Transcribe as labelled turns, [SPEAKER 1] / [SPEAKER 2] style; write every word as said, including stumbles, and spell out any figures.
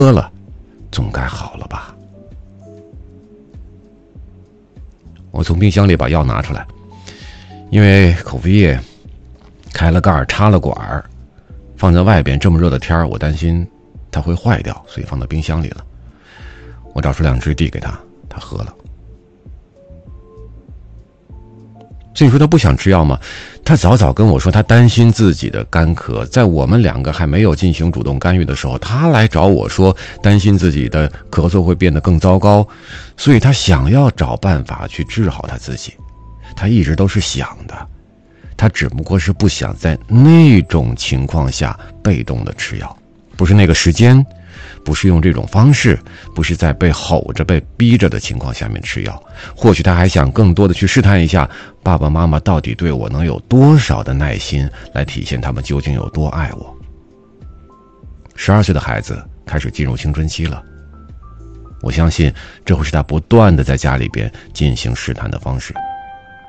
[SPEAKER 1] 喝了，总该好了吧？我从冰箱里把药拿出来，因为口服液开了盖儿插了管儿，放在外边这么热的天儿，我担心它会坏掉，所以放到冰箱里了。我找出两支递给他，他喝了。至于说他不想吃药吗？他早早跟我说他担心自己的干咳，在我们两个还没有进行主动干预的时候，他来找我说担心自己的咳嗽会变得更糟糕，所以他想要找办法去治好他自己。他一直都是想的，他只不过是不想在那种情况下被动的吃药，不是那个时间，不是用这种方式，不是在被吼着被逼着的情况下面吃药。或许他还想更多的去试探一下爸爸妈妈到底对我能有多少的耐心，来体现他们究竟有多爱我。十二岁的孩子开始进入青春期了，我相信这会是他不断的在家里边进行试探的方式。